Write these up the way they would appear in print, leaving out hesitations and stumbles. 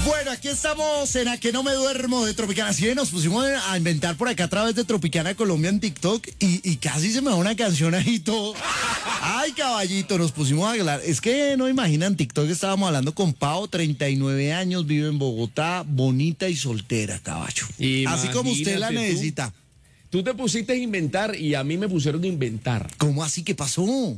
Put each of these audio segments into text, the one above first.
Bueno, aquí estamos en A Que No Me Duermo de Tropicana. Sí, nos pusimos a inventar por acá a través de Tropicana Colombia en TikTok y casi se me da una canción ahí todo. Ay, caballito, nos pusimos a hablar. Es que no imaginan, TikTok estábamos hablando con Pau, 39 años, vive en Bogotá, bonita y soltera, caballo. Así como usted la necesita. Tú te pusiste a inventar y a mí me pusieron a inventar. ¿Cómo así? ¿Qué pasó?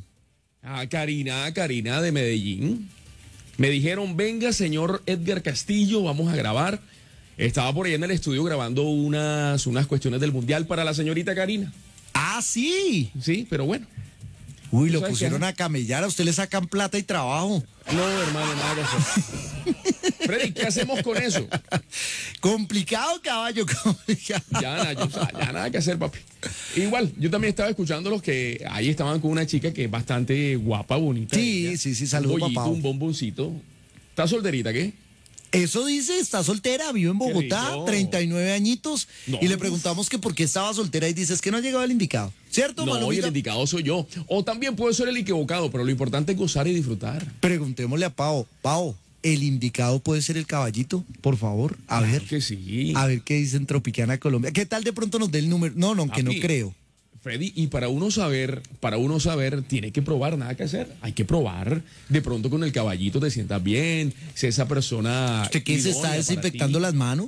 Karina de Medellín. Me dijeron, venga, señor Edgar Castillo, vamos a grabar. Estaba por ahí en el estudio grabando unas cuestiones del Mundial para la señorita Karina. Ah, sí. Sí, pero bueno. Uy, lo pusieron a camellar, a usted le sacan plata y trabajo. No, hermano, nada que hacer. Freddy, ¿qué hacemos con eso? Complicado, caballo, complicado. Ya nada que hacer, papi. Igual, yo también estaba escuchando los que ahí estaban con una chica que es bastante guapa, bonita. Sí, saludos, papá. Un bomboncito. ¿Está solterita, qué? Eso dice, está soltera, vive en Bogotá, 39 añitos, no, y le preguntamos que por qué estaba soltera y dice, es que no ha llegado el indicado. ¿Cierto, No, y el indicado soy yo. O también puede ser el equivocado, pero lo importante es gozar y disfrutar. Preguntémosle a Pau. Pau, ¿el indicado puede ser el caballito? Por favor, a ver. Que sí. A ver qué dice en Tropicana Colombia. ¿Qué tal de pronto nos dé el número? No, que no creo. Freddy, y para uno saber, tiene que probar, nada que hacer. Hay que probar. De pronto con el caballito te sientas bien. Si esa persona. ¿Usted qué se está desinfectando las manos?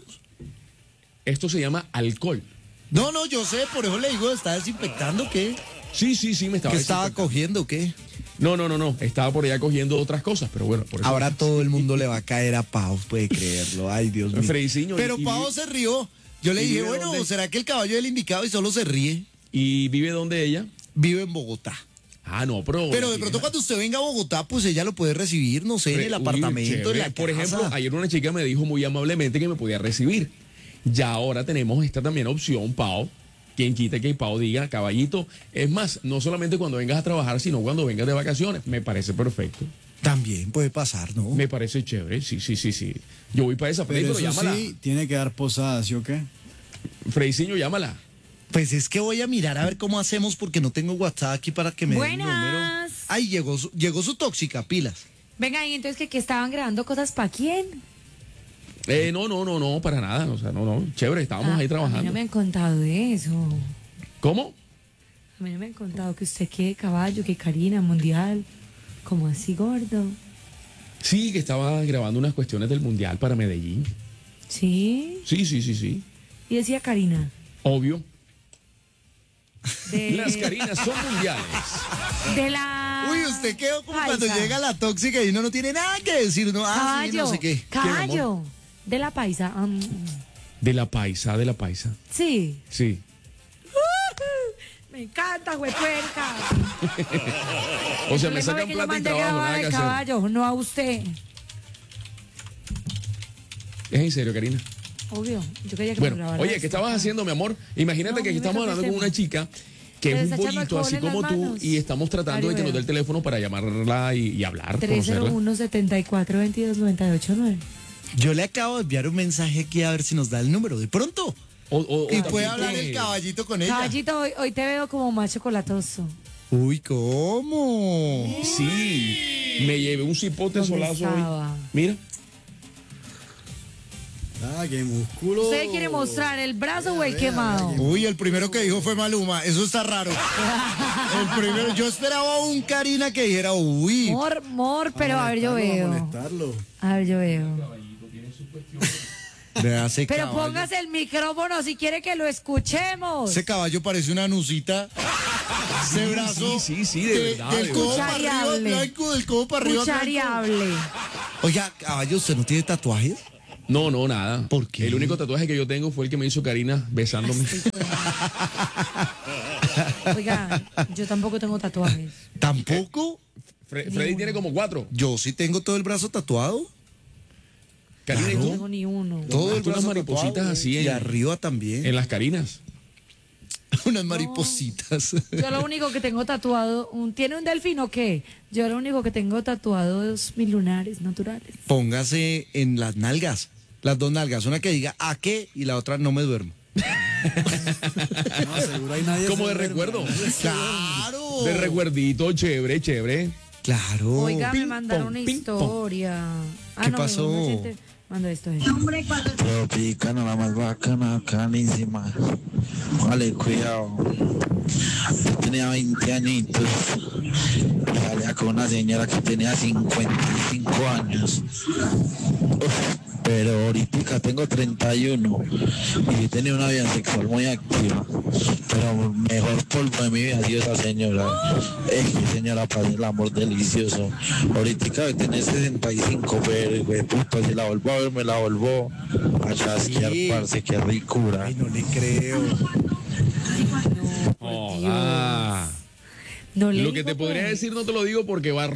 Esto se llama alcohol. No, yo sé, por eso le digo, ¿está desinfectando qué? Sí, me estaba. ¿Qué estaba cogiendo qué? No. Estaba por allá cogiendo otras cosas, pero bueno. Por eso. Ahora todo el mundo le va a caer a Pau, puede creerlo. Ay, Dios mío. Frediciño, pero Pau se rió. Yo le dije, bueno, ¿será que el caballo es el indicado y solo se ríe? ¿Y vive dónde ella? Vive en Bogotá. Ah, no, pero de pronto cuando usted venga a Bogotá, pues ella lo puede recibir, no sé, en el apartamento, en la casa. Por ejemplo, ayer una chica me dijo muy amablemente que me podía recibir. Ya ahora tenemos esta también opción, Pau. Quien quita que Pau diga, caballito, es más, no solamente cuando vengas a trabajar, sino cuando vengas de vacaciones. Me parece perfecto. También puede pasar, ¿no? Me parece chévere, sí. Yo voy para esa, pero llámala. Sí, tiene que dar posada, ¿sí o qué? Frediciño, llámala. Pues es que voy a mirar a ver cómo hacemos porque no tengo WhatsApp aquí para que me den el número. Ay, llegó su tóxica, pilas. Venga, y entonces que estaban grabando cosas para quién. No, para nada. O sea, no. Chévere, estábamos ahí trabajando. A mí no me han contado de eso. ¿Cómo? A mí no me han contado que usted qué caballo, que Karina, mundial. Como así gordo. Sí, que estaba grabando unas cuestiones del mundial para Medellín. ¿Sí? Sí. Y decía Karina. Obvio. Las Karinas son mundiales. De la... Uy, usted quedó como paisa. cuando llega la tóxica y uno no tiene nada que decir. No, caballo, sí, no sé qué. Caballo. De la paisa. De la paisa. Sí. Sí. Me encanta, huepuerca. O sea, me sacan plata y trabajo, nada que hacer. Caballo, no a usted. ¿Es en serio, Karina? Obvio. Yo quería que bueno, me grabara. Oye, ¿qué estabas haciendo, mi amor? Imagínate que aquí estamos hablando con una chica que es un pollito así como tú y estamos tratando de que nos dé el teléfono para llamarla y hablar. 301-7422-989. Yo le acabo de enviar un mensaje aquí a ver si nos da el número. De pronto. Y puede hablar el caballito con ella. Caballito, hoy te veo como más chocolatoso. Uy, ¿cómo? Sí, me llevé un cipote solazo hoy. Mira. Ah, qué músculo. ¿Usted quiere mostrar el brazo o el quemado? Uy, el primero que dijo fue Maluma. Eso está raro. El primero, yo esperaba un Karina que dijera, uy. Mor, pero a ver, yo veo. A ver, yo veo. Pero caballo. Póngase el micrófono si quiere que lo escuchemos. Ese caballo parece una nucita. Ese brazo. Sí, de verdad. Del codo para arriba, blanco, del codo para arriba. Cuchariable. Oiga, caballo, ¿usted no tiene tatuajes? No, nada. ¿Por qué? El único tatuaje que yo tengo fue el que me hizo Karina besándome. Oiga, yo tampoco tengo tatuajes. ¿Tampoco? Freddy tiene como 4. Yo sí tengo todo el brazo tatuado. Karina, no tengo ni uno. Todo el brazo unas maripositas tatuado, así y arriba también. En las Karinas. Unas maripositas. Yo lo único que tengo tatuado, ¿tiene un delfín o qué? Yo lo único que tengo tatuado es mis lunares naturales. Póngase en las nalgas, las dos nalgas, una que diga ¿a qué? Y la otra no me duermo. No, seguro hay nadie. Como de recuerdo. Claro. De recuerdito, chévere. Claro. Oiga, me mandaron una historia. ¿Qué pasó? Cuando esto es. Tropicana, la más bacana, canísima. Vale, cuidado. Yo tenía 20 añitos y salía con una señora que tenía 55 años. Uf, pero ahorita tengo 31 y he tenido una vida sexual muy activa. Pero mejor polvo de mi vida ha sido esa señora. Es que señora, para el amor delicioso. Ahorita debe tener 65, pero güey, puta, si la vuelvo a ver, me la vuelvo a chasquear, Sí. parce, qué ricura. Ay, no le creo. Oh, ah. No le Lo que digo, te podría pues. decir no te lo digo porque va.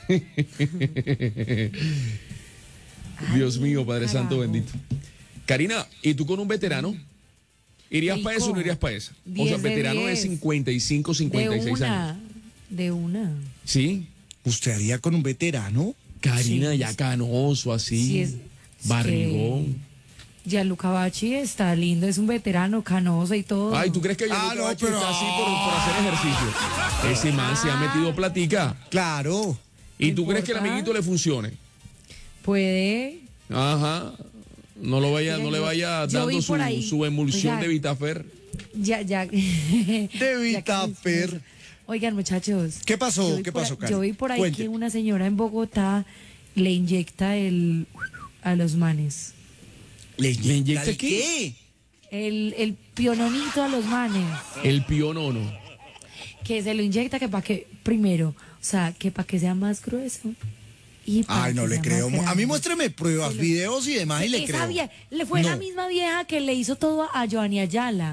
Dios mío, Padre carajo. Santo bendito. Karina, ¿y tú con un veterano? ¿Irías Rico. para eso o no irías para eso? O 10 sea, de veterano de 10. 55, 56 años. De una. ¿Sí? ¿Usted haría con un veterano? Karina Sí. ya canoso, así. Sí, es barrigón. Gianluca Bacci está lindo, es un veterano canoso y todo. Ay, ¿tú crees que Ah, yo no, pero- está así por hacer ejercicio? Ese man se ha metido platica. Claro. ¿Y ¿No tú crees que el importa? amiguito le funcione? Puede. Ajá. No lo vaya, Oiga, no le yo- vaya yo vi dando por ahí. su emulsión Oiga, de Vitafer. Ya. De Vitafer. Oigan, muchachos. ¿Qué pasó? yo vi ¿Qué por pasó, ahí- Karen? Yo vi por ahí Cuente. que una señora en Bogotá le inyecta a los manes. ¿Le inyecta qué? El piononito a los manes. El pionono. Que se lo inyecta que para que, primero, o sea, que para que sea más grueso. Y para Ay, no que le sea creo. más A mí grande. muéstrame pruebas, videos y demás y le Esa creo. le fue la No. misma vieja que le hizo todo a Giovanni Ayala.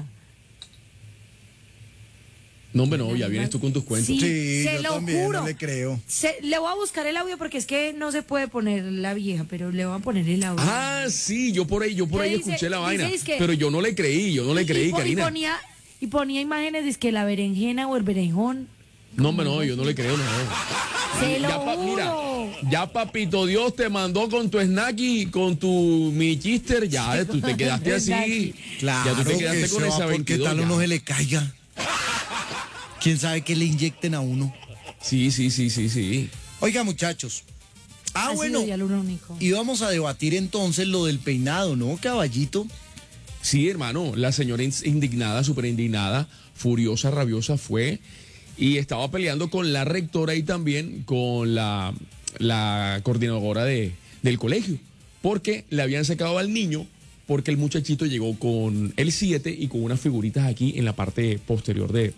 No, hombre, no, ya vienes tú con tus cuentos. Sí, Sí, se yo lo también juro. no le creo. Le voy a buscar el audio porque es que no se puede poner la vieja, pero le voy a poner el audio. Ah, sí, yo por ahí ¿Qué dice? escuché la Dice, vaina. es que- Pero yo no le creí, Karina. Y ponía imágenes de que la berenjena o el berenjón. No, hombre, no, yo no le creo, no. Se lo Mira, juro. ya papito Dios te mandó con tu snack y con tu mini chister, ya tú te quedaste así. Claro, ya tú te quedaste que con se esa va porque 22 tal ya. uno se le caiga. ¿Quién sabe que le inyecten a uno? Sí. Oiga, muchachos. Ha Bueno, sido ya lo único. íbamos a debatir entonces lo del peinado, ¿no, caballito? Sí, hermano, la señora indignada, súper indignada, furiosa, rabiosa fue y estaba peleando con la rectora y también con la coordinadora del colegio, porque le habían sacado al niño, porque el muchachito llegó con el 7 y con unas figuritas aquí en la parte posterior de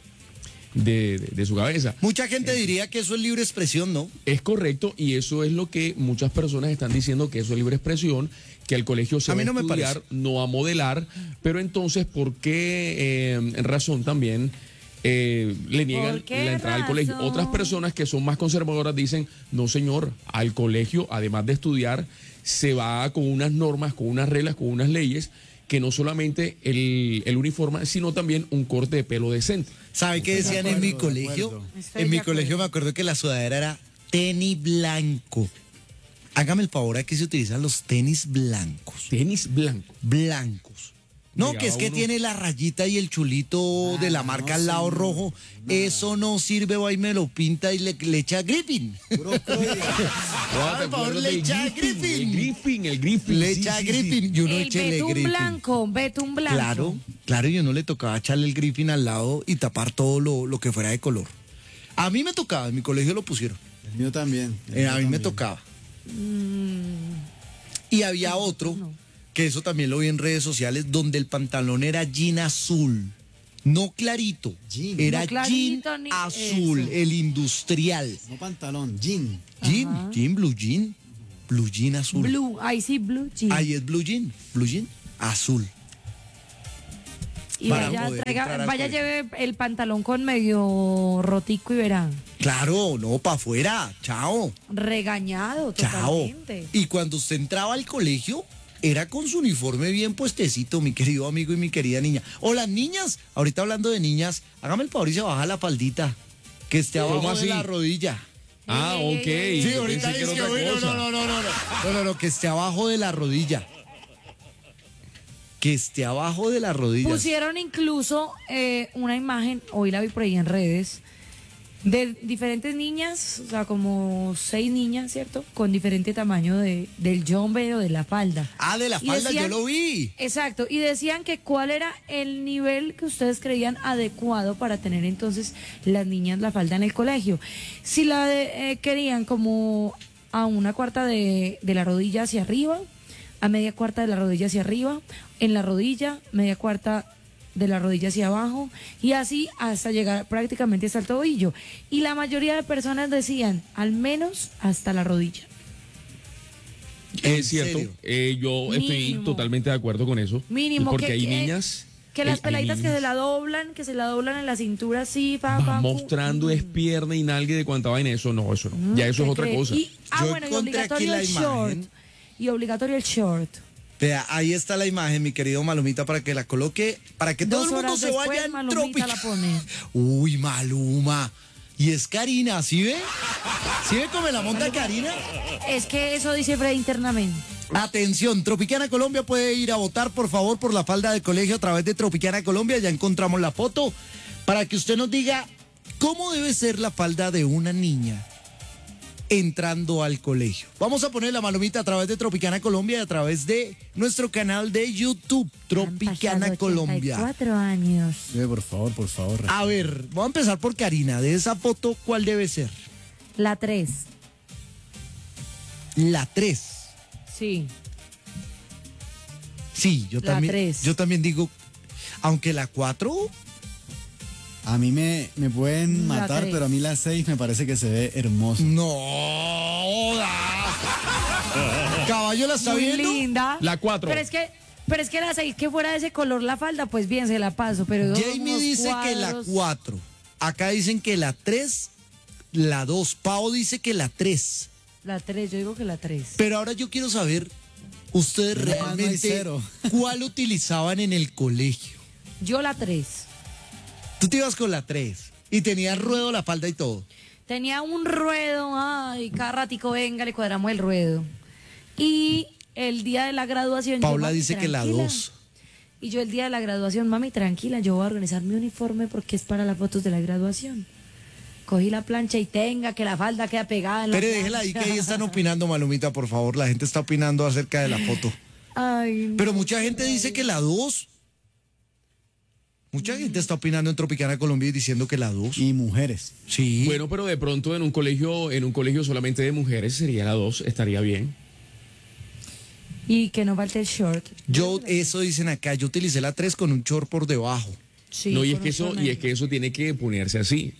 su cabeza. Mucha gente diría que eso es libre expresión, ¿no? Es correcto y eso es lo que muchas personas están diciendo, que eso es libre expresión, que el colegio se A va mí no me estudiar, parece. no a modelar, pero entonces, ¿por qué razón también le niegan ¿Por qué la entrada al colegio? razón? Otras personas que son más conservadoras dicen, no señor, al colegio, además de estudiar, se va con unas normas, con unas reglas, con unas leyes, que no solamente el uniforme, sino también un corte de pelo decente. ¿Sabe qué decían en mi colegio? Estoy En mi de colegio me acuerdo. acuerdo que la sudadera era tenis blanco. Hágame el favor, aquí se utilizan los tenis blancos. Tenis blanco. Blancos. No, Llegaba que es que uno- tiene la rayita y el chulito de la marca al lado rojo. Eso no sirve, va y me lo pinta y le echa Griffin. Ah, ¿te por favor, acuerdas le del echa Griffin? El Griffin. Le sí, echa sí, Griffin y uno El échele betún Griffin. blanco, betún blanco. Claro, y uno le tocaba echarle el Griffin al lado y tapar todo lo que fuera de color. A mí me tocaba, en mi colegio lo pusieron. El mío también. A mí me tocaba. Y había otro, que eso también lo vi en redes sociales, donde el pantalón era jean azul. No clarito, Jean. era No clarito, jean ni azul, eso. el industrial. No pantalón, jean. Blue jean azul. Blue, ahí sí, blue jean. Ahí es blue jean azul. y para vaya, poder entrar al vaya colegio. lleve el pantalón con medio rotico y verán. Claro, no, para afuera, chao. Regañado Chao. totalmente. Y cuando usted entraba al colegio, era con su uniforme bien puestecito, mi querido amigo y mi querida niña. O las niñas, ahorita hablando de niñas, hágame el favor y se baja la faldita, que esté ¿Cómo abajo de así? la rodilla. Ah, ok. Sí, Sí, Yo ahorita pensé que dice era que, otra bueno, cosa. no, que esté abajo de la rodilla. Que esté abajo de la rodilla. Pusieron incluso una imagen, hoy la vi por ahí en redes, de diferentes niñas, o sea, como 6 niñas, ¿cierto? Con diferente tamaño del jumper o de la falda. Ah, de la Y falda, decían- yo lo vi. Exacto, y decían que cuál era el nivel que ustedes creían adecuado para tener entonces las niñas la falda en el colegio. Si querían como a una cuarta de la rodilla hacia arriba, a media cuarta de la rodilla hacia arriba, en la rodilla, media cuarta de la rodilla hacia abajo y así hasta llegar prácticamente hasta el tobillo. Y la mayoría de personas decían al menos hasta la rodilla. ¿En Es cierto, serio? yo estoy Mínimo. totalmente de acuerdo con eso. Mínimo, porque que- hay que- niñas... Que las hay peladitas que niñas- que se la doblan en la cintura así, Va mostrando es pierna y nalga de cuánta vaina, eso no. Ya eso es otra cosa. Y, Yo bueno, y encontré aquí obligatorio la el imagen. short. Y obligatorio el short. Vea, ahí está la imagen, mi querido Malumita, para que la coloque, para que todo 2 el mundo horas se después, vaya en Malumita Tropical. la pone. Uy, Maluma. Y es Karina, ¿sí ve? ¿Sí ve cómo me la monta Karina? Es que eso dice Fred internamente. Atención, Tropicana Colombia puede ir a votar, por favor, por la falda de colegio a través de Tropicana Colombia. Ya encontramos la foto para que usted nos diga cómo debe ser la falda de una niña entrando al colegio. Vamos a poner la Malumita a través de Tropicana Colombia y a través de nuestro canal de YouTube, Tropicana Colombia. 4 años. Sí, por favor. A ver, voy a empezar por Karina. De esa foto, ¿cuál debe ser? La 3. La 3. Sí. Sí, La 3. yo también digo, aunque la 4, A mí me pueden La matar, 3. pero a mí la 6 me parece que se ve hermosa. no. Caballo la está Muy viendo. linda. La 4. Pero es que la 6 que fuera de ese color la falda, pues bien, se la paso. Pero Jamie unos dice que la cuadros. 4. Acá dicen que la 3, la 2. Pau dice que la 3. La 3, yo digo que la 3. Pero ahora yo quiero saber, ustedes Menos mal no hay realmente, cero. ¿cuál utilizaban en el colegio? Yo la 3. Tú te ibas con la 3 y tenías ruedo la falda y todo. Tenía un ruedo, ay, cada ratico venga, le cuadramos el ruedo. Y el día de la graduación... Paula mami, dice que la tranquila. 2. Y yo el día de la graduación, mami, tranquila, yo voy a organizar mi uniforme porque es para las fotos de la graduación. Cogí la plancha y tenga que la falda queda pegada en la Pero déjela ahí que ahí están opinando, Malumita, por favor. La gente está opinando acerca de la foto. Ay, Pero mucha gente dice que la 2. Mucha gente está opinando en Tropicana Colombia y diciendo que la 2. Y mujeres. Sí. Bueno, pero de pronto en un colegio solamente de mujeres sería la 2, estaría bien. y que no falte el short. Eso dicen acá, yo utilicé la 3 con un short por debajo. Sí, No, y es con que un eso, short y es que eso tiene que ponerse así,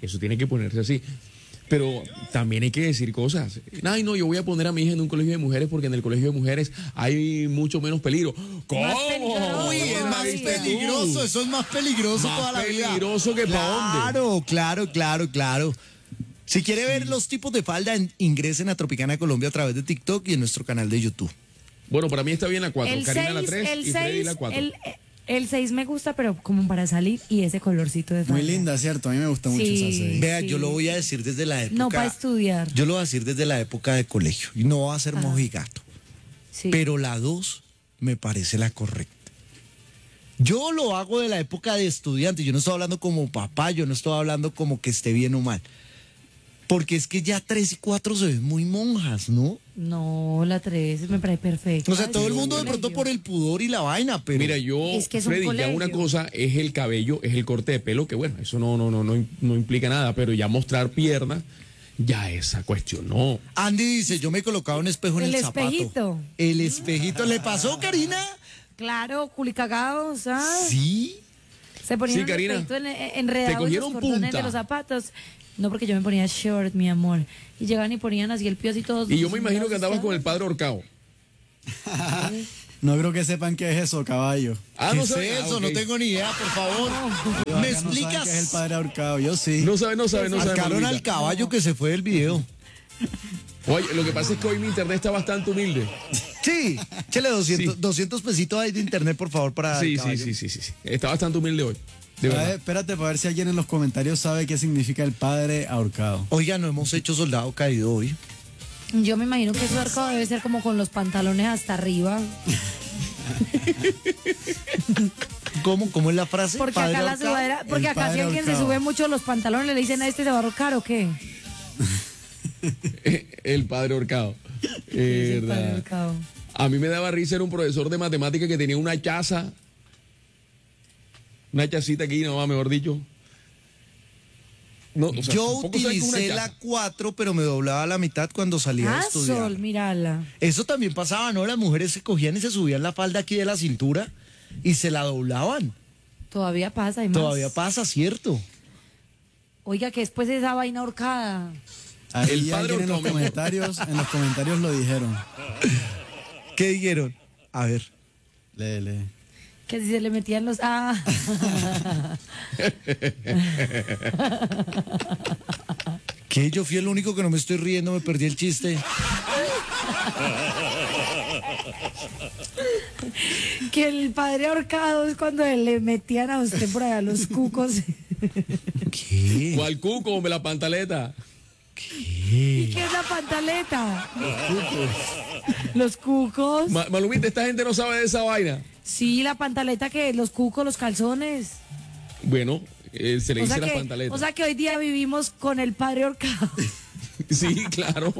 Pero también hay que decir cosas. Ay, no, yo voy a poner a mi hija en un colegio de mujeres porque en el colegio de mujeres hay mucho menos peligro. ¿Cómo? Más peligroso. Uy, es más Todavía. peligroso, eso es más peligroso Más toda la vida. peligroso que pa' dónde. Claro. Si quiere ver los tipos de falda, ingresen a Tropicana Colombia a través de TikTok y en nuestro canal de YouTube. Bueno, para mí está bien la 4, El Karina la 6, 3 el y Freddy 6, la 4. el 6 me gusta, pero como para salir y ese colorcito de falda. Muy linda, ¿cierto? A mí me gusta mucho Sí. esa 6. Vea, Sí. yo lo voy a decir desde la época. No para estudiar. Yo lo voy a decir desde la época de colegio. Y no va a ser mojigato. Sí. Pero la 2 me parece la correcta. Yo lo hago de la época de estudiante. Yo no estoy hablando como papá, yo no estoy hablando como que esté bien o mal. Porque es que ya 3 y 4 se ven muy monjas, ¿no? No, la 3 me parece perfecta. O sea, todo el Es mundo un de pronto colegio. por el pudor y la vaina, pero... Mira, yo, Es que es un Freddy, ya colegio. una cosa es el cabello, es el corte de pelo, que bueno, eso no implica nada, pero ya mostrar piernas, ya esa cuestión, no. Andy dice, yo me colocaba un espejo en el El zapato. espejito. El espejito. ¿Le pasó, Karina? Claro, culicagados, ¿ah? Sí. Se ponían Sí, Karina. enredados Te cogieron los cordones punta. de los zapatos. No, porque yo me ponía short, mi amor. Y llegaban y ponían así el pío y todos. Y yo me imagino que andabas con el padre ahorcado. No creo que sepan qué es eso, caballo. Ah, ¿Qué no es sabes. eso? Ah, No ok. Oh. tengo ni idea, por favor. ¿Me No saben explicas? qué es el padre ahorcado. Yo sí. No sabe, Marcaron al Malumita. caballo que se fue del video. Oye, lo que pasa es que hoy mi internet está bastante humilde. Sí, échale 200, Sí. 200 pesitos ahí de internet, por favor, para el Sí. caballo. Está bastante humilde hoy. De A ver, verdad. espérate para ver si alguien en los comentarios sabe qué significa el padre ahorcado. Oiga, no hemos hecho soldado caído hoy. Yo me imagino que eso arcado debe ser como con los pantalones hasta arriba. ¿Cómo es la frase? Porque ¿Padre acá la ahorcado? sudadera, porque El acá si padre alguien se ahorcado. sube mucho los pantalones, le dicen a este se va a ahorcar o qué. El padre ahorcado. El padre Verdad. ahorcado. A mí me daba risa, era un profesor de matemática que tenía una chaza. Una chacita aquí, no, mejor dicho. No, o sea, Yo tampoco sabes que es una utilicé la chaza. 4, pero me doblaba a la mitad cuando salía a Ah, estudiar. Sol, mírala. Eso también pasaba, ¿no? Las mujeres se cogían y se subían la falda aquí de la cintura y se la doblaban. Todavía pasa, hay más. Todavía pasa, ¿cierto? Oiga, que después de esa vaina ahorcada. Ahí El padre alguien ahorcado, en los comentarios lo dijeron. ¿Qué dijeron? A ver. Lee. Que si se le metían los. Ah. ¿Qué? Yo fui el único que no me estoy riendo, me perdí el chiste. Que el padre ahorcado es cuando le metían a usted por allá los cucos. ¿Qué? ¿Cuál cuco? Hombre, la pantaleta. ¿Y qué es la pantaleta? Los cucos. Malumita, esta gente no sabe de esa vaina. Sí, la pantaleta que los cucos, los calzones. Bueno, se le O dice sea, la que, pantaleta. o sea que hoy día vivimos con el padre ahorcado. Sí, claro.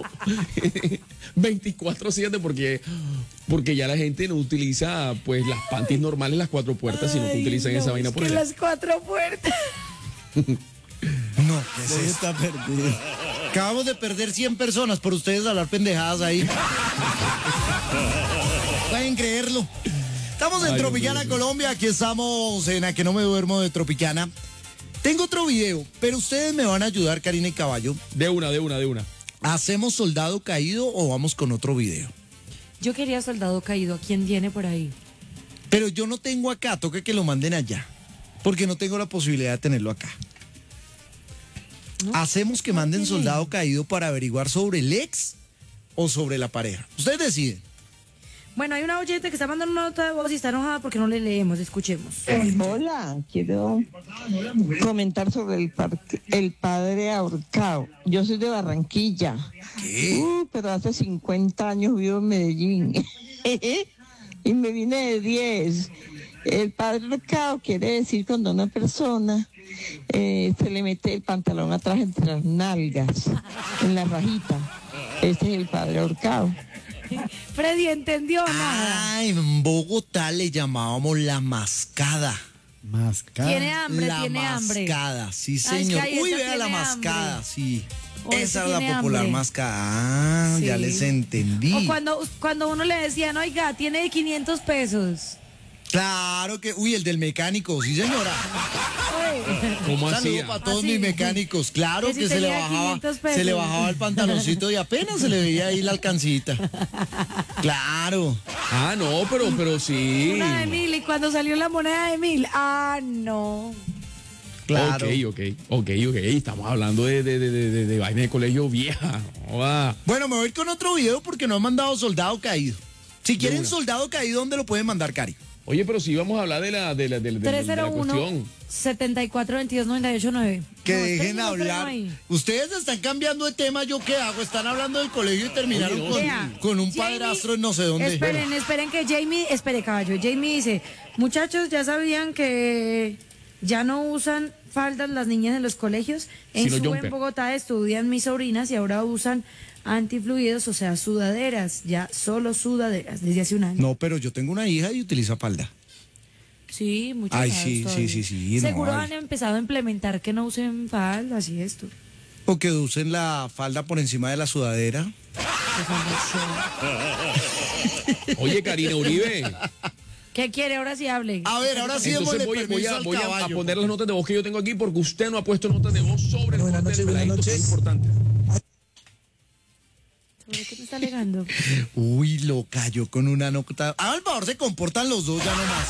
24/7 porque ya la gente no utiliza pues las panties normales, las 4 puertas, sino que Ay, utilizan no, esa vaina es por que allá. las 4 puertas. No, ¿qué es Ahí esto? está perdido. Acabamos de perder 100 personas por ustedes hablar pendejadas ahí. Pueden creerlo. Estamos en Ay, Tropicana, Dios mío. Colombia. Aquí estamos en A que no me duermo de Tropicana. Tengo otro video, pero ustedes me van a ayudar, Karina y Caballo. De una. ¿Hacemos soldado caído o vamos con otro video? Yo quería soldado caído. ¿A quién tiene por ahí? Pero yo no tengo acá, toca que lo manden allá. Porque no tengo la posibilidad de tenerlo acá. ¿No? ¿Hacemos que No manden tiene. soldado caído para averiguar sobre el ex o sobre la pareja? Ustedes deciden. Bueno, hay una oyente que está mandando una nota de voz y está enojada porque no le leemos. Escuchemos. Hola, quiero comentar sobre el padre ahorcado. Yo soy de Barranquilla, ¿Qué? pero hace 50 años vivo en Medellín y me vine de 10. El padre ahorcado quiere decir cuando una persona se le mete el pantalón atrás entre las nalgas, en la rajita. Ese es el padre ahorcado. Freddy entendió nada. Ah, en Bogotá le llamábamos la mascada. Mascada. Tiene hambre, La tiene hambre. mascada, sí Ay, señor. es que Uy, esa vea la tiene mascada, hambre. sí. Oh, ese Esa es la tiene popular hambre. mascada. Ah, Sí. ya les entendí. O cuando uno le decían, oiga, tiene 500 pesos. Claro que, uy, el del mecánico, sí señora. Oye, ¿Cómo Un saludo hacía? para todos Así. mis mecánicos. Claro Que si que se le tenía bajaba, 500 pesos. se le bajaba el pantaloncito y apenas se le veía ahí la alcancita. Claro. Ah, no, pero sí. una de 1000 y cuando salió la moneda de 1000, ah, no. Claro. Ok. Estamos hablando de vaina de colegio vieja. Joda. Bueno, me voy a ir con otro video porque no han mandado soldado caído. Si quieren una. soldado caído, ¿dónde lo pueden mandar, Cari? Oye, pero sí vamos a hablar de la 301 cuestión. 74 22 98 9. Que No, dejen espérenme, hablar. ahí. Ustedes están cambiando de tema, ¿yo qué hago? Están hablando del colegio y terminaron Oye, con, Vea, con un Jamie, padrastro en no sé dónde. Esperen que espere caballo. Jamie dice, muchachos, ¿ya sabían que ya no usan faldas las niñas en los colegios? En Sino su jumper. en Bogotá estudian mis sobrinas y ahora usan antifluidos, o sea, sudaderas, ya solo sudaderas, desde hace un año. No, pero yo tengo una hija y utiliza falda. Sí, muchas Ay, gracias sí, todavía. sí, no, Seguro ay. han empezado a implementar que no usen faldas y esto. O que usen la falda por encima de la sudadera. Oye, Karina Uribe. ¿Qué quiere? Ahora sí hable. A ver, ahora sí Entonces démosle voy permiso al a caballo. poner las notas de voz que yo tengo aquí porque usted no ha puesto notas de voz sobre el Buenas corte del noches, buenas peladito, que es noches. importante. ¿Sobre qué me está alegando? Uy, lo cayó con una nota. Ah, al favor, se comportan los dos ya nomás.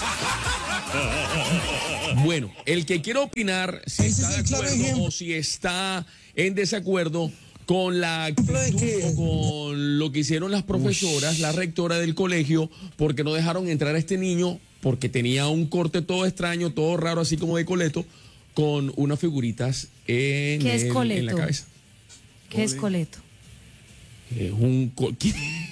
Bueno, el que quiera opinar si Ese está es el de claro acuerdo ejemplo. o si está en desacuerdo con la actitud de que- o con lo que hicieron las profesoras, la rectora del colegio, porque no dejaron entrar a este niño porque tenía un corte todo extraño, todo raro, así como de coleto, con unas figuritas en, ¿Qué es en la coleto? cabeza. ¿Qué es coleto? Es un...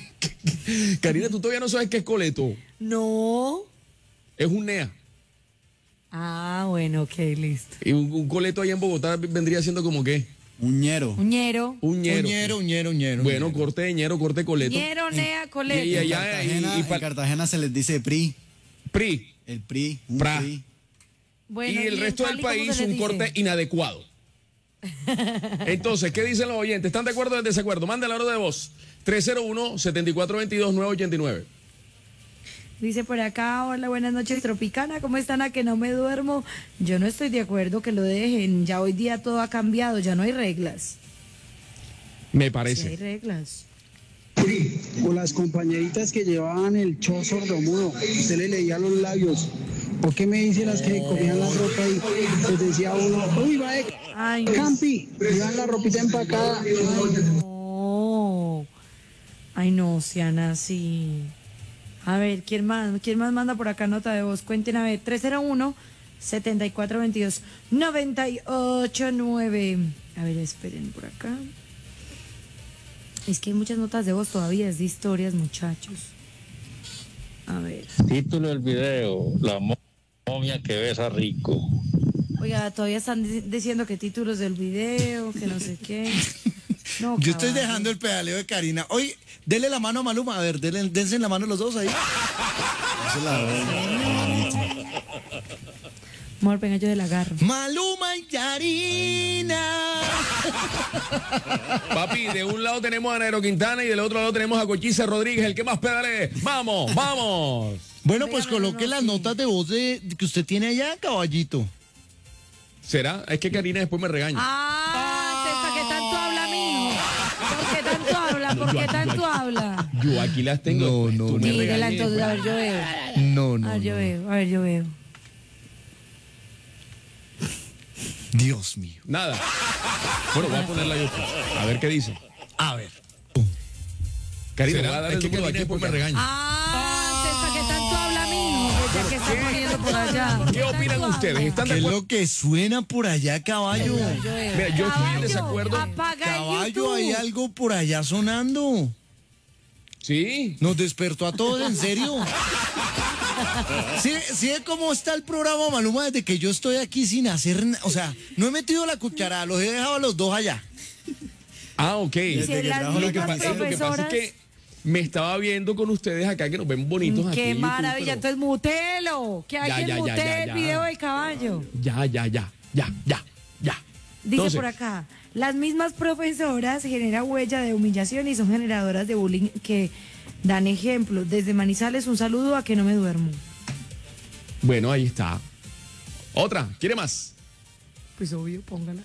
Karina, tú todavía no sabes qué es coleto. No. Es un NEA. Ah, bueno, ok, listo. Y un coleto allá en Bogotá vendría siendo como qué? Uñero. Uñero. Un ñero. Uñero. Bueno, corte de ñero, corte de coleto. Ñero, nea, coleto. Y allá En Cartagena se les dice PRI. PRI. El PRI. Un Pra. PRI. Bueno, Y el en resto del Cali, ¿cómo país se les un dice? corte inadecuado. Entonces, ¿qué dicen los oyentes? ¿Están de acuerdo o en desacuerdo? Manda la hora de voz. 301-7422-989. Dice por acá, hola, buenas noches, Tropicana, ¿cómo están? A que no me duermo. Yo no estoy de acuerdo que lo dejen. Ya hoy día todo ha cambiado, ya no hay reglas. Me Sí hay parece. reglas. O las compañeritas que llevaban el show sordomudo, usted le leía los labios. ¿Por qué me dicen las que comían la ropa y les decía uno, uy, va de Ay, campi, llevan la ropita empacada? no. Ay, no, sean así. A ver, ¿quién más manda por acá nota de voz? Cuenten a ver, 301-7422-989. A ver, esperen por acá. Es que hay muchas notas de voz todavía, es de historias, muchachos. A ver. Título del video, la momia que besa rico. Oiga, todavía están diciendo que títulos del video, que no sé qué. No, Yo estoy caballo. dejando el pedaleo de Karina. Oye, dele la mano a Maluma. A ver, dense la mano los dos ahí. Esa es la verdad. Amor, venga, yo del agarro. Maluma y Karina. Papi, de un lado tenemos a Nairo Quintana y del otro lado tenemos a Cochise Rodríguez, el que más pedale. ¡Vamos, vamos! Bueno, pues Véame, coloque no, las sí. notas de voz que usted tiene allá, caballito. ¿Será? Es que Karina después me regaña. Ah, ¿qué tanto habla, mijo? ¿Por qué tanto habla? ¿Por qué tanto habla? Yo aquí las tengo. No, después, no, tú no. me Dígala regañas entonces, a después. ver, yo veo. No. A ver, yo veo, a ver, yo veo. Dios mío. Nada. Bueno, voy a ponerla yo. A ver qué dice. A ver. Karina, ¿Será? voy a dar Es el que número Karina aquí después porque- me regaña. Ah, ¿qué tanto habla, mijo? Ya que está poniendo por allá. ¿Qué opinan ustedes? ¿Están ¿Qué de es acuerdo? lo que suena por allá, caballo? Mira, yo estoy en desacuerdo. Apaga el Caballo, YouTube. hay algo por allá sonando. Sí. Nos despertó a todos, ¿en serio? ¿Sí cómo está el programa, Maluma, desde que yo estoy aquí sin hacer nada? O sea, no he metido la cucharada, los he dejado a los dos allá. Ah, ok. Dice, Desde que las trajo la Lo que mismas pasa es profesoras. que me estaba viendo con ustedes acá que nos ven bonitos aquí. Qué en YouTube, maravilla, pero- entonces mutelo. Que hay Ya, en mute ya. el video del caballo. Ya. Dice Entonces, por acá, las mismas profesoras generan huella de humillación y son generadoras de bullying que dan ejemplo. Desde Manizales, un saludo a que no me duermo. bueno, ahí está. Otra, ¿quiere más? Pues obvio, póngala.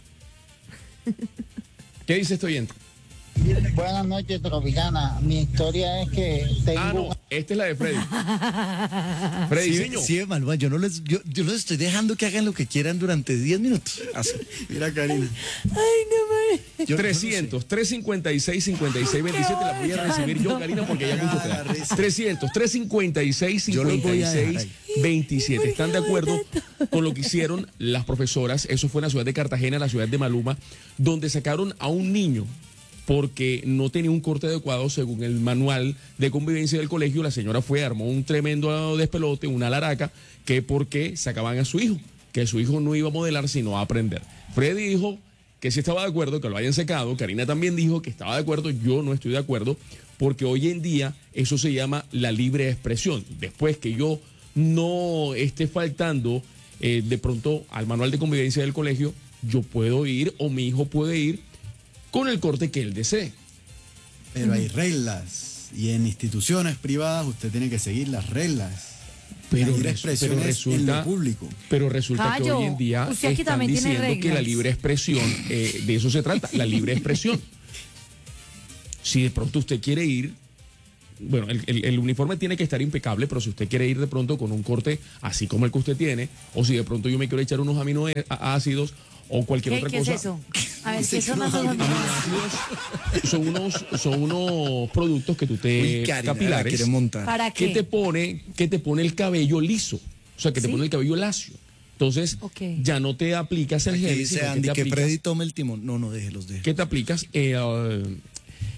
¿Qué dice este oyente? Buenas noches, Tropicana. Mi historia es que tengo Ah, no, esta es la de Freddy. Freddy, Sí, señor. sí, Maluma, yo los estoy dejando que hagan lo que quieran durante 10 minutos. Así. Mira, Karina. Ay, no me... 300, 356, 56, 27, la voy a recibir yo, Karina, porque ya mucho Ah, la queda. risa. 300, 356, Yo los voy a dejar 56, 27. ¿Están de acuerdo con lo que hicieron las profesoras? Eso fue en la ciudad de Cartagena, la ciudad de Maluma, donde sacaron a un niño porque no tenía un corte adecuado según el manual de convivencia del colegio. La señora fue, armó un tremendo despelote, una laraca, que porque sacaban a su hijo, que su hijo no iba a modelar sino a aprender. Freddy dijo que sí estaba de acuerdo, que lo hayan secado. Karina también dijo que estaba de acuerdo. Yo no estoy de acuerdo porque hoy en día eso se llama la libre expresión. Después que yo no esté faltando de pronto al manual de convivencia del colegio, yo puedo ir o mi hijo puede ir con el corte que él desee. Pero hay reglas. Y en instituciones privadas usted tiene que seguir las reglas. Pero, la libre expresión es en lo público. Pero resulta que Cayo, hoy en día usted aquí están también tiene diciendo que la reglas. libre expresión, de eso se trata, la libre expresión. Si de pronto usted quiere ir, bueno, el uniforme tiene que estar impecable, pero si usted quiere ir de pronto con un corte así como el que usted tiene, o si de pronto yo me quiero echar unos aminoácidos o cualquier ¿Qué, otra qué cosa. es eso? A ver, ¿qué son los aminoácidos? Son unos productos que tú te Uy, Karina, la capilares quiere montar. ¿Para que qué? te pone el cabello liso, o sea, que te ¿Sí? pone el cabello lacio. Entonces, Ok. ya no te aplicas el Aquí gel, dice sino Andy te que aplicas, Freddy tome el timón. No, déjelos. ¿qué te aplicas?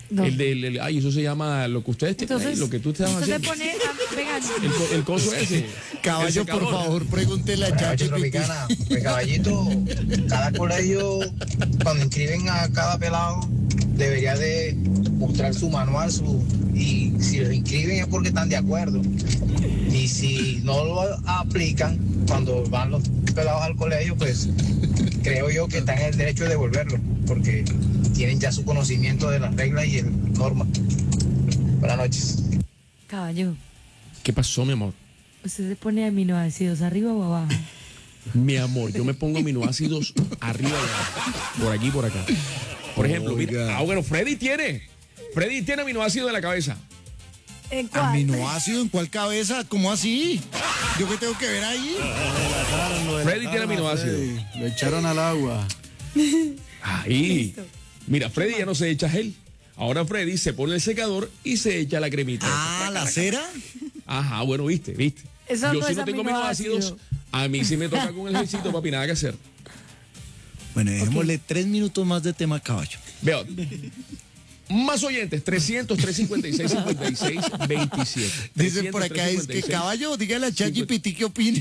No. Ay, eso se llama lo que ustedes tienen ahí, Entonces, lo que tú estabas usted haciendo. se pone, venga, El coso ese. Caballo, el por secador. favor, pregúntele a Caballo ChatGPT. Tropicana, pues caballito, cada colegio cuando inscriben a cada pelado debería de mostrar su manual y si lo inscriben es porque están de acuerdo y si no lo aplican cuando van los pelados al colegio, pues creo yo que están en el derecho de devolverlo porque tienen ya su conocimiento de las reglas y el norma. Buenas noches. caballo, ¿Qué pasó, mi amor? ¿usted se pone aminoácidos arriba o abajo? Mi amor, yo me pongo aminoácidos arriba y abajo. Por aquí y por acá. Por ejemplo, mira. Bueno, Freddy tiene aminoácidos en la cabeza. ¿En cuál? ¿Aminoácido en cuál cabeza? ¿Cómo así? ¿Yo qué tengo que ver ahí? Freddy tiene aminoácidos. Lo echaron al agua. Ahí. Mira, Freddy ya no se echa gel. Ahora Freddy se pone el secador y se echa la cremita. Ah, ¿la cera? Ajá, bueno, viste. Eso Yo no si es no tengo aminoácido. aminoácidos, a mí sí me toca con el gelcito, papi, nada que hacer. Bueno, dejémosle 3 minutos más de tema caballo. Veo. Más oyentes, 300-356-56-27. Dicen por acá, es que caballo, dígale a ChatGPT qué opine.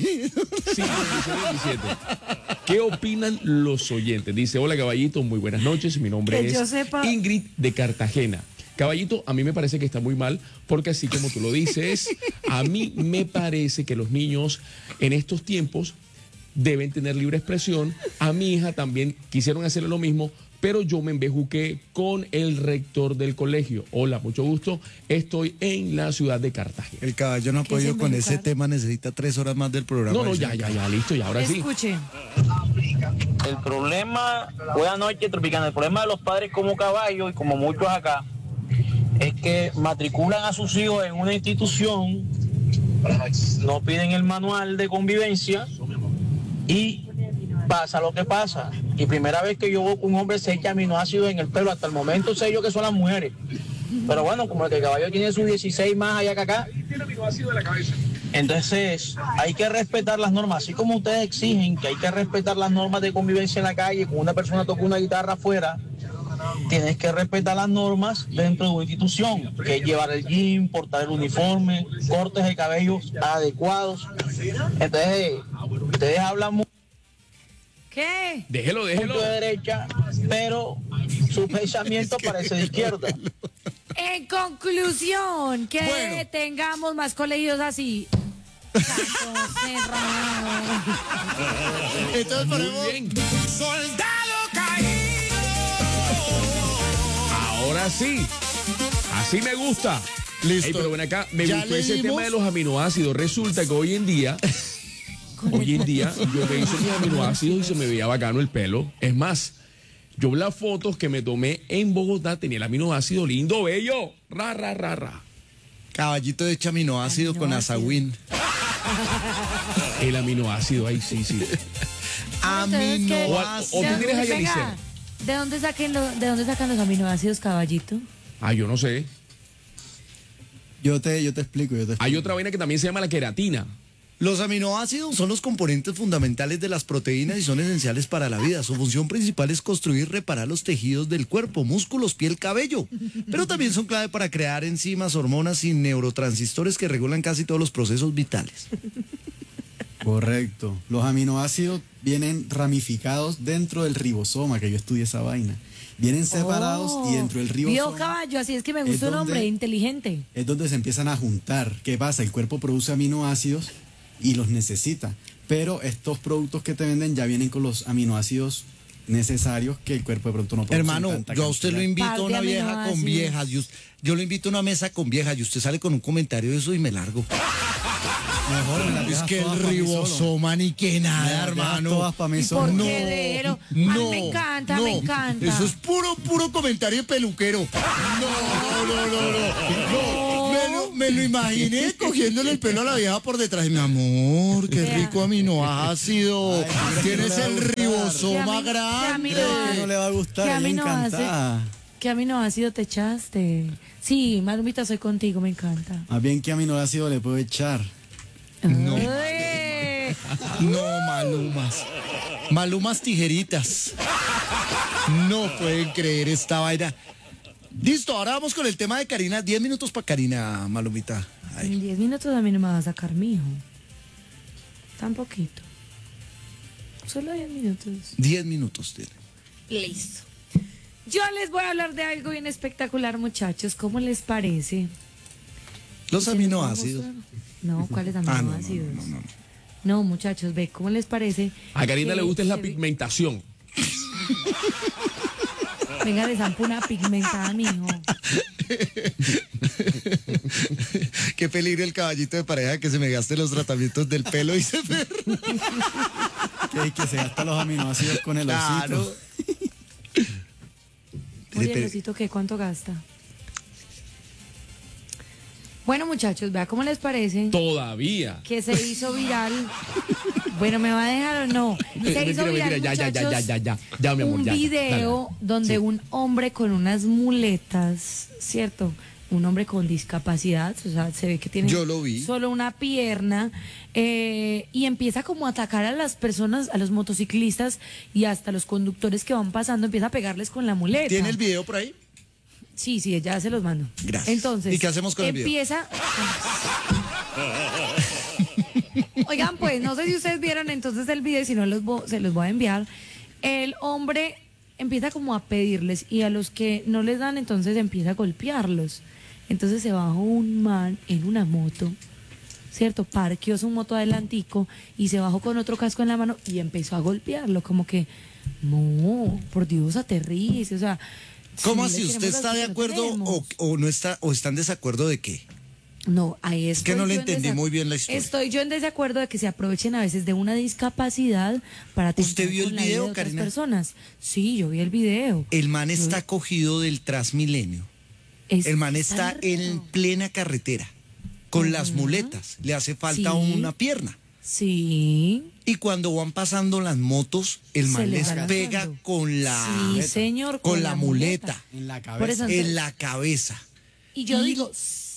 56-27. ¿Qué opinan los oyentes? Dice, hola caballito, muy buenas noches, mi nombre Que yo es sepa- Ingrid de Cartagena. Caballito, a mí me parece que está muy mal, porque así como tú lo dices, a mí me parece que los niños en estos tiempos deben tener libre expresión. A mi hija también quisieron hacerle lo mismo, pero yo me embejuqué con el rector del colegio. Hola, mucho gusto. Estoy en la ciudad de Cartagena. El caballo no ha ¿Qué podido es con ese embejucar? tema, necesita 3 horas más del programa. No, ya, listo, ya, ahora sí. Escuche. El problema, buenas noches, Tropicana, el problema de los padres como Caballo y como muchos acá es que matriculan a sus hijos en una institución, no piden el manual de convivencia y pasa lo que pasa. Y primera vez que yo veo que un hombre se echa aminoácidos en el pelo, hasta el momento sé yo que son las mujeres. Pero bueno, como el que Caballo tiene sus 16 más allá que acá, entonces hay que respetar las normas, así como ustedes exigen que hay que respetar las normas de convivencia en la calle, cuando una persona toca una guitarra afuera, tienes que respetar las normas dentro de una institución, que es llevar el jean, portar el uniforme, cortes de cabello adecuados. Entonces, ustedes hablan mucho ¿Qué? Déjelo. de derecha, pero su pensamiento parece de izquierda. En conclusión, que Bueno. tengamos más colegios así. Santo cerrado. Entonces ponemos... Muy bien. Ahora sí. Así me gusta. Listo. Ey, pero ven acá, me Ya gustó ese leímos. tema de los aminoácidos. Resulta que hoy en día yo me hice mis aminoácidos y se me veía bacano el pelo. Es más, yo las fotos que me tomé en Bogotá tenía el aminoácido lindo, bello. Ra. Caballito de hecho aminoácido con azagüín. El aminoácido, ahí sí. ¿Ustedes qué? O tú tienes ahí, Venga, Alicia. ¿de dónde sacan los aminoácidos, caballito? Ah, yo no sé. Yo te explico. Hay otra vaina que también se llama la queratina. Los aminoácidos son los componentes fundamentales de las proteínas y son esenciales para la vida. Su función principal es construir y reparar los tejidos del cuerpo, músculos, piel, cabello. Pero también son clave para crear enzimas, hormonas y neurotransistores que regulan casi todos los procesos vitales. Correcto. Los aminoácidos vienen ramificados dentro del ribosoma, que yo estudié esa vaina. Vienen separados y dentro del Vio, ribosoma caballo, así es que me es gusta un donde- hombre inteligente. es donde se empiezan a juntar. ¿Qué pasa? El cuerpo produce aminoácidos y los necesita. Pero estos productos que te venden ya vienen con los aminoácidos necesarios que el cuerpo de pronto no produce. en Hermano, tanta yo a usted lo cantidad. invito a Par de una vieja con aminoácidos. viejas. Yo lo invito a una mesa con viejas y usted sale con un comentario de eso y me largo. Mejor me las Es dejas que el todas pa' mí solo. ribosoma ni que Me nada, las dejas hermano. todas pa' mí ¿Y solo. por No, qué déjelo? no, A mí me encanta, me encanta. Eso es puro comentario de peluquero. No. Me lo imaginé cogiéndole el pelo a la vieja por detrás. Y, mi amor, qué Vea. rico aminoácido. Ay, mira, Tienes que no el le va a ribosoma Que a mí grande. no- ¿Qué no le va a gustar? ¿Qué Ella aminoácido? encantada. ¿Qué aminoácido te echaste? Sí, Malumita, soy contigo, me encanta. Más bien, ¿qué aminoácido le puedo echar? No. Ay. No, malumas. Malumas tijeritas. No pueden creer esta vaina. Listo, ahora vamos con el tema de Karina. 10 minutos para Karina, Malumita. Ahí. En 10 minutos a mí no me va a sacar mi hijo. Tan poquito. Solo 10 minutos. 10 minutos tiene. Listo. Yo les voy a hablar de algo bien espectacular, muchachos. ¿Cómo les parece? Los ¿Se aminoácidos. les va a mostrar? No, ¿cuáles Ah, no, aminoácidos? No, muchachos, ve, ¿cómo les parece? A Karina que le gusta es la se- pigmentación. Venga, de zampa una pigmentada, mijo. Qué peligro el caballito de pareja que se me gaste los tratamientos del pelo y se me... Que se gasta los aminoácidos con el osito. Claro. Oye, el osito, ¿qué? ¿Cuánto gasta? Bueno, muchachos, vea cómo les parece Todavía. que se hizo viral. Bueno, ¿me va a dejar o no? Se hizo viral, ya, mi amor, un ya. video Dale. donde Sí. un hombre con unas muletas, ¿cierto? Un hombre con discapacidad, o sea, se ve que tiene Yo lo vi. solo una pierna, y empieza como a atacar a las personas, a los motociclistas y hasta los conductores que van pasando, empieza a pegarles con la muleta. ¿Tiene el video por ahí? Sí, ya se los mando. Gracias. Entonces, ¿Y qué hacemos con el video? empieza... Oigan, pues, no sé si ustedes vieron entonces el video, si no se los voy a enviar. El hombre empieza como a pedirles y a los que no les dan, entonces empieza a golpearlos. Entonces se bajó un man en una moto, ¿cierto? Parqueó su moto adelantico y se bajó con otro casco en la mano y empezó a golpearlo, como que, no, por Dios, aterrice, o sea... ¿Cómo sí así? le ¿Usted queremos está dar de lo que acuerdo tenemos. o no está o está en desacuerdo de qué? No, ahí Es que no le entendí muy bien la historia. Estoy yo en desacuerdo de que se aprovechen a veces de una discapacidad para ¿Usted atentar vio con el la vida video, de otras Karina? personas. Sí, yo vi el video. El man está cogido del Transmilenio. El man está en plena carretera con las muletas. Le hace falta Sí. una pierna. Sí. Y cuando van pasando las motos, el Se man les les va pega lanzando. con la Sí, señor, con la muleta En la Por eso, cabeza. en la cabeza. y yo Y- digo,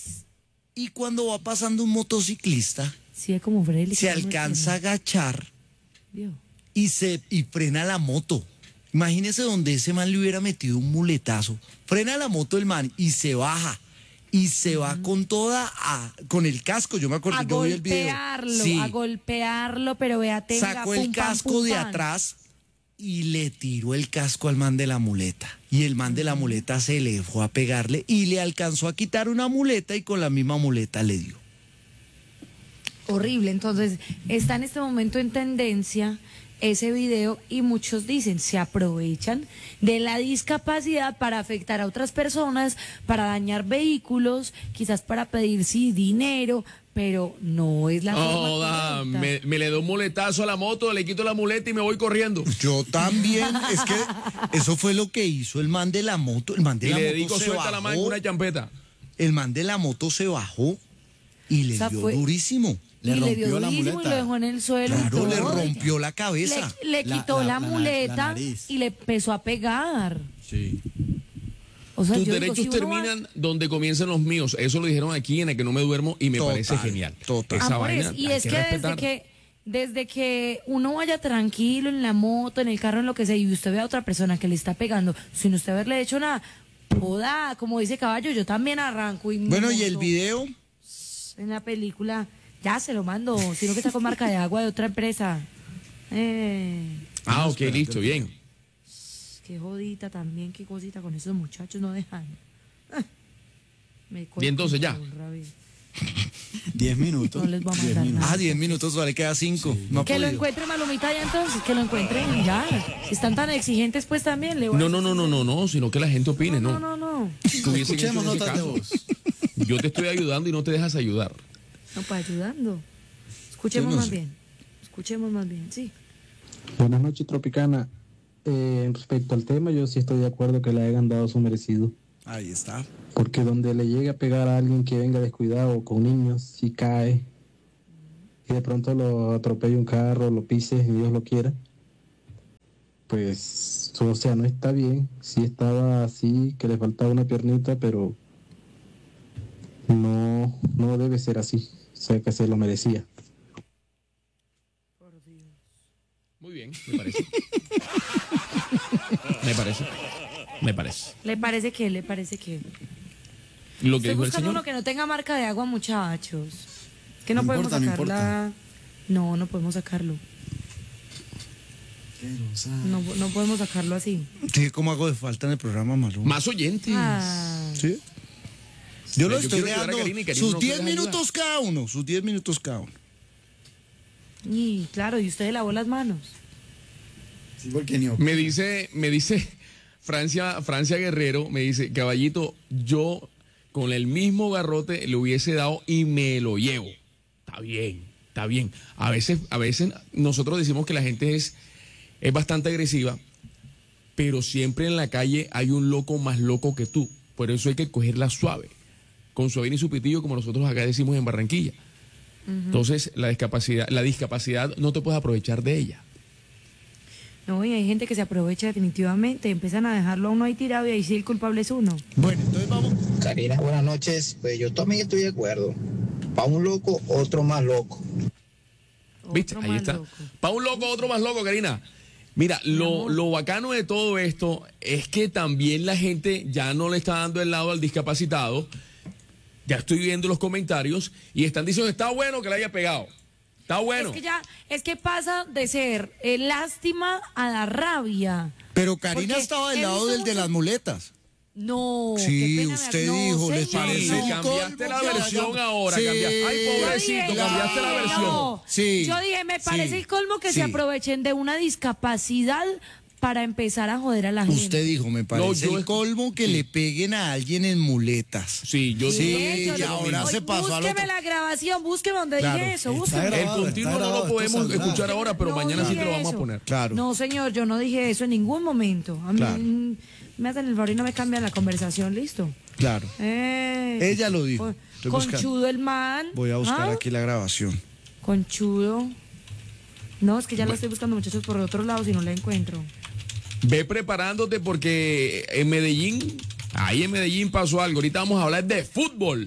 Y cuando va pasando un motociclista, sí, es como Freddy. se alcanza a agachar Vio. y frena la moto. Imagínese donde ese man le hubiera metido un muletazo. Frena la moto el man y se baja. Y se va con con el casco. Yo me acuerdo, A yo vi el video. golpearlo, Sí. a golpearlo, pero vea, tenga, Sacó el pum, pam, casco pum, de pam. atrás y le tiró el casco al man de la muleta. Y el man de la muleta se le fue a pegarle y le alcanzó a quitar una muleta y con la misma muleta le dio. Horrible. Entonces, está en este momento en tendencia ese video y muchos dicen, se aprovechan de la discapacidad para afectar a otras personas, para dañar vehículos, quizás para pedir sí dinero, pero no es la Joda, forma correcta. me le doy un muletazo a la moto, le quito la muleta y me voy corriendo. Yo también, es que eso fue lo que hizo el man de la moto. El man de Y la le moto dedico se suelta la mano bajó. con una champeta. El man de la moto se bajó y le O sea, dio fue- durísimo. Le Y rompió dio la durísimo y muleta. lo dejó en el suelo. y Claro, le todo. rompió la cabeza. Le quitó la la muleta nariz. y le empezó a pegar. Sí. O sea, Tus yo digo, derechos si uno va- terminan donde comienzan los míos. Eso lo dijeron aquí en el que no me duermo y me Total, parece genial. total. Esa Por vaina eso. Y hay es que respetar. desde que uno vaya tranquilo en la moto, en el carro, en lo que sea, y usted ve a otra persona que le está pegando, sin usted haberle hecho nada, joda, como dice Caballo, yo también arranco y me Bueno, y el monto video, en la película, ya se lo mando, sino que está con marca de agua de otra empresa. Ah, ok, listo, bien. Qué jodita también, qué cosita con esos muchachos, no dejan. Y entonces ya. 10 minutos. No les voy a 10 mandar minutos. nada. 10 minutos, vale, queda 5. No ha Que lo podido. encuentre Malumita ya entonces, que lo encuentren ya. Si están tan exigentes, pues también le voy a No, sino que la gente opine, ¿no? No. Tú hubiesen hecho Escuchemos ese notas de caso. voz. Yo te estoy ayudando y no te dejas ayudar. No, pues ayudando. Escuchemos Yo no más sé. bien. Escuchemos más bien, sí. Buenas noches, Tropicana. Respecto al tema, yo sí estoy de acuerdo que le hayan dado su merecido. Ahí está. Porque donde le llegue a pegar a alguien que venga descuidado con niños, si cae y de pronto lo atropella un carro, lo pise y Dios lo quiera, pues, o sea, no está bien. Sí estaba así, que le faltaba una piernita, pero no debe ser así. O sea, que se lo merecía. Muy bien, me parece. Me parece. Me parece. ¿Le parece que? ¿Le parece que? Lo que Estoy dijo el buscando señor. uno que no tenga marca de agua, muchachos. Es que no, No podemos importa, no sacarla. No, no podemos sacarlo. No podemos sacarlo así. Sí, ¿cómo hago de falta en el programa, Maluma? Más oyentes. Ah. ¿Sí? Yo lo Yo estoy quiero ayudar a dejando Karina y Karina sus no se 10 deja minutos cada uno, sus 10 minutos cada uno. Y claro, y usted lavó las manos. Sí, porque ni Me dice Francia Guerrero, me dice, caballito, yo con el mismo garrote le hubiese dado y me lo llevo. Está bien, está bien. A veces nosotros decimos que la gente es bastante agresiva, pero siempre en la calle hay un loco más loco que tú. Por eso hay que cogerla suave, con suavín y su pitillo, como nosotros acá decimos en Barranquilla. Entonces, la discapacidad no te puedes aprovechar de ella. No, y hay gente que se aprovecha definitivamente. Empiezan a dejarlo a uno ahí tirado y ahí sí el culpable es uno. Bueno, entonces vamos. Karina, buenas noches. Pues yo también estoy de acuerdo. Para un loco, otro más loco. ¿Viste? Otro Ahí más está. loco. Para un loco, otro más loco, Karina. Mira, lo bacano de todo esto es que también la gente ya no le está dando el lado al discapacitado. Ya estoy viendo los comentarios y están diciendo, está bueno que le haya pegado. Está bueno. Es que pasa de ser lástima a la rabia. Pero Karina Porque estaba del he lado visto del de mucho- las muletas. No, qué Sí, pena, usted no, dijo, ¿les señor. parece Sí, el cambiaste la colmo que versión hagan? ahora. Sí, Ay, pobrecito, Yo dije, cambiaste la versión. no. Sí. Yo dije, me parece Sí. el colmo que Sí. se aprovechen de una discapacidad para empezar a joder a la gente. Usted dijo, me parece yo- el colmo que le peguen a alguien en muletas. Sí, yo Sí, digo- y ahora se pasó al Búsqueme otro. la grabación, búsqueme donde Claro, dije eso, está búsqueme. El grabado, continuo no grabado, lo esto podemos saldrá. escuchar ahora, pero No mañana sí dije te lo vamos eso. a poner. Claro. No, señor, yo no dije eso en ningún momento. A mí Claro. me hacen el favor y no me cambian la conversación, listo. Claro. Ella lo dijo. Estoy buscando. Conchudo el man. Voy a buscar ¿Ah? aquí la grabación. Conchudo. No, es que ya lo estoy buscando, muchachos, por otro lado, si no la encuentro. Ve preparándote porque en Medellín pasó algo. Ahorita vamos a hablar de fútbol.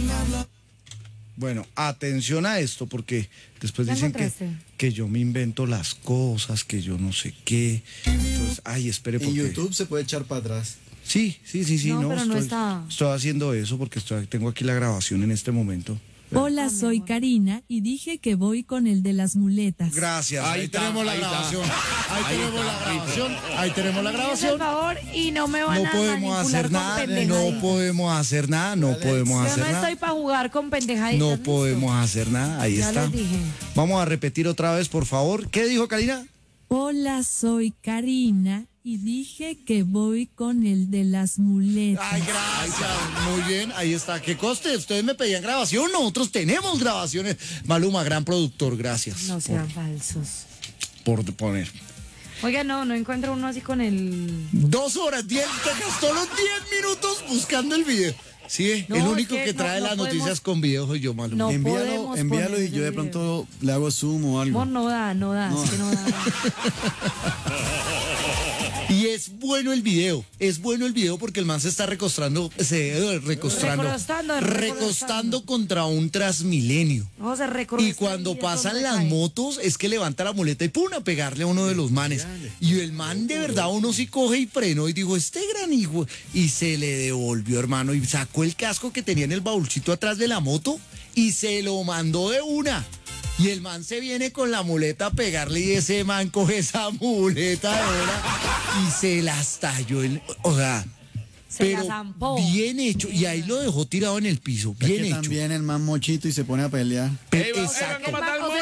Bueno, atención a esto, porque después ¿La dicen encontraste? que yo me invento las cosas, que yo no sé qué. Entonces, ay, espere, En porque... YouTube se puede echar para atrás. Sí, No, no, pero no está. estoy haciendo eso porque tengo aquí la grabación en este momento. Hola, soy Karina y dije que voy con el de las muletas. Gracias, Ahí ahí, está, tenemos la ahí está. grabación. Ahí tenemos la grabación. Ahí tenemos la Háganme grabación. el favor y no me van No a podemos manipular hacer con nada, pendejaditas. no podemos hacer nada, no podemos Yo hacer no nada. estoy para jugar con pendejaditas. No ¿listo? podemos hacer nada, ahí Ya está. les dije. Vamos a repetir otra vez, por favor. ¿Qué dijo Karina? Hola, soy Karina y dije que voy con el de las muletas. Ay, gracias. Muy bien, ahí está. ¿Qué coste? Ustedes me pedían grabación, nosotros tenemos grabaciones. Maluma, gran productor, gracias. No sean falsos. por poner. Oiga, no encuentro uno así con el... 2 horas, 10, te gastó los 10 minutos buscando el video. Sí, No, el es único que que trae no las podemos- noticias con video soy yo, Maluma. No Envíalo podemos y poner yo de ese pronto le hago zoom o algo. No da, es que no da. Y es bueno el video porque el man se está recostando contra un Transmilenio. No, se Y cuando pasan las motos es que levanta la muleta y pum, a pegarle a uno de los manes. Y el man de verdad uno sí coge y frenó y dijo, este gran hijo, y se le devolvió, hermano, y sacó el casco que tenía en el baúlcito atrás de la moto y se lo mandó de una. Y el man se viene con la muleta a pegarle y ese man coge esa muleta de una y se la estalló. O sea, Se la pero zampó. bien hecho. Y ahí lo dejó tirado en el piso. Es Bien que hecho. también el man mochito y se pone a pelear. Exacto.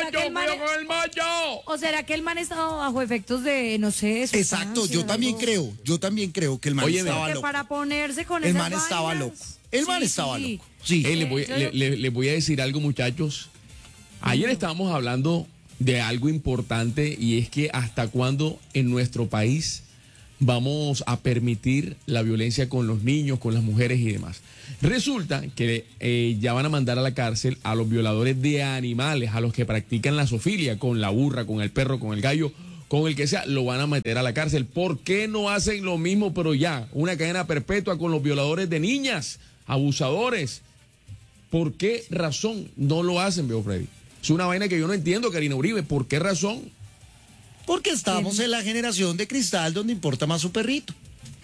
¿O será que el man estaba bajo efectos de, no sé, Exacto, sustancias, yo también creo que el man Oye, estaba que loco. para ponerse con El esas man estaba vainas. loco. El man Sí, estaba sí. loco. Sí. Les voy a decir algo, muchachos. Ayer estábamos hablando de algo importante y es que hasta cuándo en nuestro país vamos a permitir la violencia con los niños, con las mujeres y demás. Resulta que ya van a mandar a la cárcel a los violadores de animales, a los que practican la zoofilia, con la burra, con el perro, con el gallo, con el que sea, lo van a meter a la cárcel. ¿Por qué no hacen lo mismo, pero ya, una cadena perpetua con los violadores de niñas, abusadores? ¿Por qué razón no lo hacen, veo Freddy? Es una vaina que yo no entiendo, Karina Uribe. ¿Por qué razón? Porque estamos en la generación de cristal donde importa más su perrito.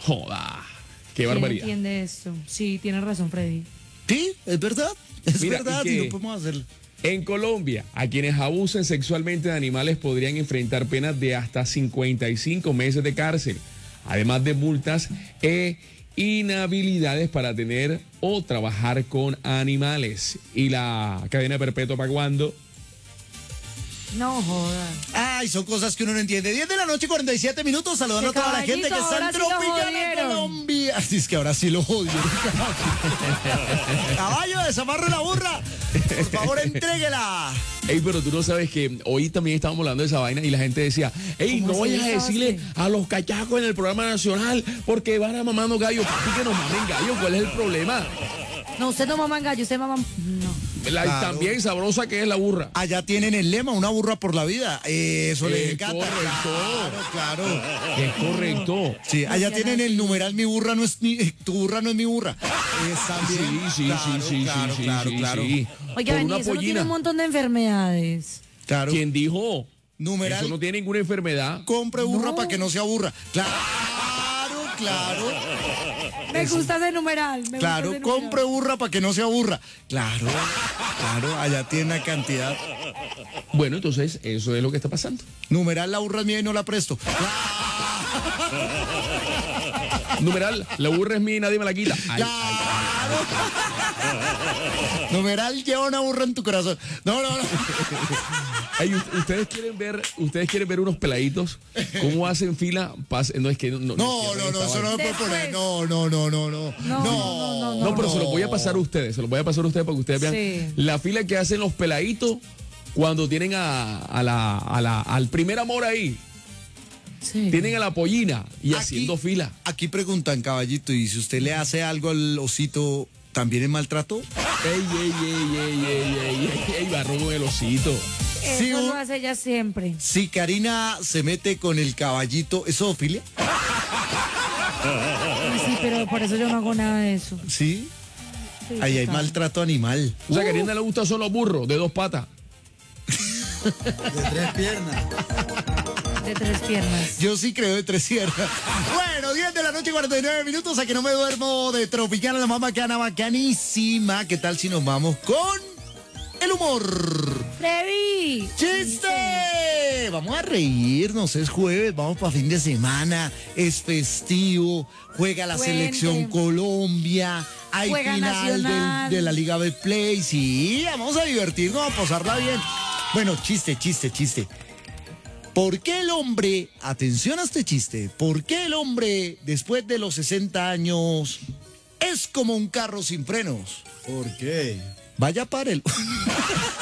Joda, qué ¿Quién barbaridad. entiende esto? Sí, tiene razón, Freddy. Sí, es verdad. Es Mira, verdad, y y que- no podemos hacerlo. En Colombia, a quienes abusen sexualmente de animales podrían enfrentar penas de hasta 55 meses de cárcel, además de multas e inhabilidades para tener o trabajar con animales. ¿Y la cadena perpetua para cuándo? No joda. Ay, son cosas que uno no entiende. 10 de la noche, 47 minutos, saludando a Que toda la gente que caballito, está en ahora sí lo Tropicana, jodieron. Colombia. Así es que ahora sí lo jodieron. Caballo, desamarre la burra. Por favor, entréguela. Ey, pero tú no sabes que hoy también estábamos hablando de esa vaina y la gente decía, ey, ¿Cómo no así? vayas a decirle ¿Sabaste? a los cachacos en el programa nacional porque van a mamando gallo. Papi, que nos mamen gallo, ¿cuál es el problema? No, usted no maman gallo, usted maman. No. Claro. También sabrosa que es la burra. Allá tienen el lema, una burra por la vida. Eso les encanta. Correcto. Claro. Es correcto. Sí, allá Decían tienen así. el numeral mi burra no es mi, tu burra no es mi burra. Es también. Sí, Claro, claro. sí. Oiga, Por una y eso no tiene pollina. un montón de enfermedades. Claro. ¿Quién dijo? Numeral. Eso no tiene ninguna enfermedad. Compre burra No. para que no se aburra. Claro. Me gusta ese numeral. me Claro, gusta ese numeral. compre burra para que no se aburra. Claro, allá tiene una cantidad. Bueno, entonces eso es lo que está pasando. Numeral, la burra es mía y no la presto. Numeral, la burra es mía y nadie me la quita. Ay, Numeral, lleva una burra en tu corazón. No. ay, ustedes quieren ver unos peladitos cómo hacen fila. No es que no, No, eso no me puede poner. No. No, pero se los voy a pasar a ustedes, para que ustedes vean Sí. la fila que hacen los peladitos cuando tienen al primer amor ahí. Sí. Tienen a la pollina y Aquí- haciendo fila. Aquí preguntan, caballito, ¿y si usted le hace algo al osito, también es maltrato? Ey, barro con el osito. Eso Sí, lo hace ella siempre. Si Karina se mete con el caballito, ¿es zoofilia? Sí, pero por eso yo no hago nada de eso. Sí. Sí, Ahí hay total. maltrato animal. O sea, que a Karina le gustan solo burros de 2 patas. De 3 piernas. De 3 piernas. Yo sí creo de 3 sierras. Bueno, 10 de la noche, 49 minutos. A que no me duermo de Tropicana, la más bacana, bacanísima. ¿Qué tal si nos vamos con el humor? Freddy. ¡Chiste! Vamos a reírnos, es jueves, vamos para fin de semana, es festivo, juega la Cuente. selección Colombia, hay Juega final Nacional. de la Liga Betplay, sí, vamos a divertirnos, a pasarla bien. Bueno, chiste. ¿Por qué el hombre, atención a este chiste, por qué el hombre después de los 60 años es como un carro sin frenos? ¿Por qué? Vaya para el...